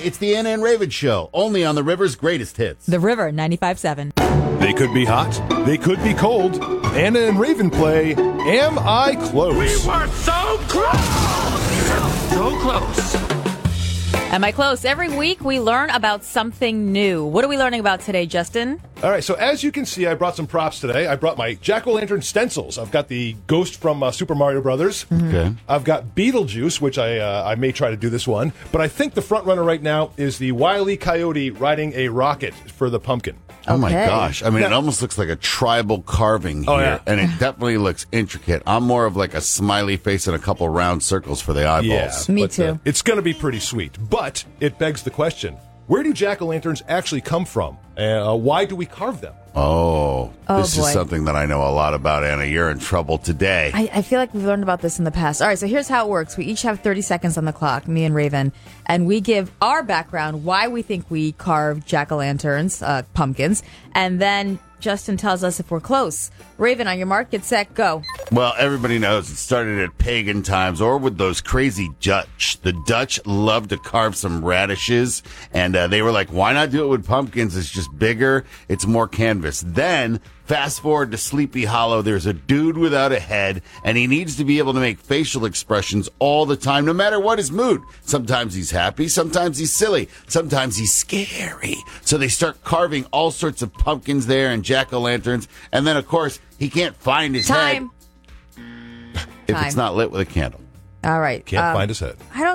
It's the Anna and Raven Show, only on the River's greatest hits. The River 95.7. They could be hot. They could be cold. Anna and Raven play Am I Close? We were so close! So close. Am I close? Every week we learn about something new. What are we learning about today, Justin? All right, so as you can see, I brought some props today. I brought my Jack-O-Lantern stencils. I've got the ghost from Super Mario Brothers. Okay. I've got Beetlejuice, which I may try to do this one. But I think the front runner right now is the Wile E. Coyote riding a rocket for the pumpkin. Oh, my Okay. gosh. I mean, it almost looks like a tribal carving here, yeah. and it definitely looks intricate. I'm more of like a smiley face and a couple round circles for the eyeballs. Me but, too. It's going to be pretty sweet. But it begs the question, where do jack-o'-lanterns actually come from? Why do we carve them? Oh, this boy. is something that I know a lot about, Anna. You're in trouble today. I feel like we've learned about this in the past. All right, so here's how it works. We each have 30 seconds on the clock, me and Raven, and we give our background, why we think we carve jack-o'-lanterns, pumpkins, and then Justin tells us if we're close. Raven, on your mark, get set, go. Well, everybody knows it started at pagan times or with those crazy Dutch. The Dutch love to carve some radishes, and they were like, why not do it with pumpkins? It's just bigger. It's more canvas. Then, fast forward to Sleepy Hollow. There's a dude without a head, and he needs to be able to make facial expressions all the time, no matter what his mood. Sometimes he's happy. Sometimes he's silly. Sometimes he's scary. So they start carving all sorts of pumpkins there and jack-o'-lanterns. And then, of course, he can't find his Time. head if it's not lit with a candle. All right. Can't find his head. I don't